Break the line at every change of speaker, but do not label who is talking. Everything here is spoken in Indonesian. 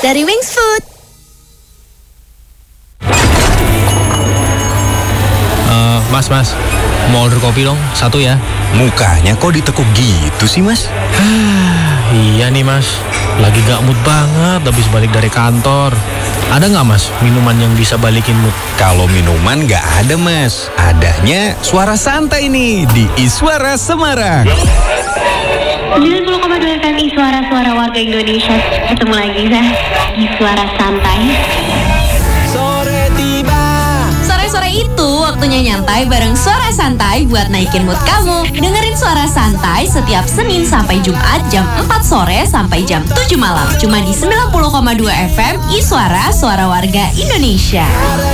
dari Wings Food.
Mas, mau order kopi dong, 1 ya.
Mukanya kok ditekuk gitu sih, Mas?
Iya nih mas, lagi gak mood banget habis balik dari kantor. Ada nggak mas minuman yang bisa balikin mood?
Kalau minuman nggak ada, Mas. Adanya suara santai nih di Iswara Semarang.
90,2 FM Iswara, suara warga Indonesia. Ketemu lagi saya di Suara Santai.
Sore-sore itu waktunya nyantai bareng Suara Santai buat naikin mood kamu. Dengerin Suara Santai setiap Senin sampai Jumat jam 4 sore sampai jam 7 malam. Cuma di 90,2 FM Iswara, suara warga Indonesia.